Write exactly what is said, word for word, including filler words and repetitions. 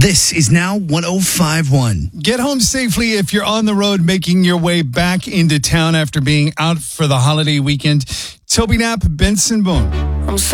This is Now one oh five point one. Get home safely if you're on the road making your way back into town after being out for the holiday weekend. Toby Knapp, Benson Boone. I'm so